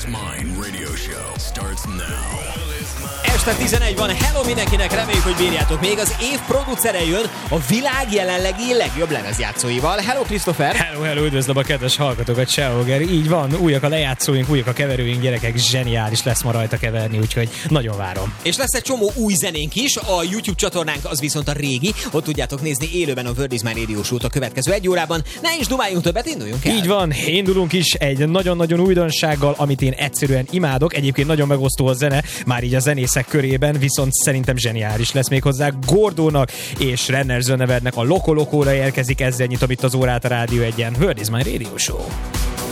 Mine Radio Show starts now. Este 11 van, hello mindenkinek, reméljük, hogy bírjátok. Még az év producere jön a világ jelenlegi legjobb lemezjátszóival. Hello, Christopher! Hello, üdvözlöm a kedves hallgatókat, Seoger. Így van, újak a lejátszóink, újak a keverőink, gyerekek, zseniális lesz ma rajta keverni, úgyhogy nagyon várom. És lesz egy csomó új zenénk is, a YouTube csatornánk az viszont a régi, ott tudjátok nézni élőben a Word is Mine Radio Show-t a következő egy órában. Ne is dumáljunk többet, induljunk el! Így van, indulunk is egy nagyon-nagyon újdonsággal, amit én egyszerűen imádok. Egyébként nagyon megosztó a zene, már így a zenészek körében, viszont szerintem zseniális lesz még hozzá. Gordónak és Renner Zönnevernek a Loko Lokóra érkezik, ezzel nyitom itt az órát a Rádió 1-en. Word is Mine Radio Show.